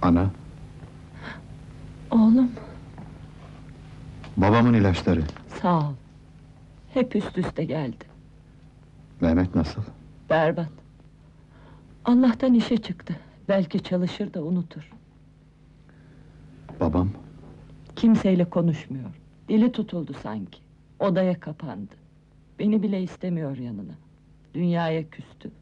Ana, Oğlum, babamın ilaçları. sağ ol. Hep üst üste geldi. Mehmet nasıl? Berbat. Allah'tan işe çıktı. Belki çalışır da unutur. Babam, Kimseyle konuşmuyor. Dili tutuldu sanki. Odaya kapandı. Beni bile istemiyor yanına. Dünyaya küstü.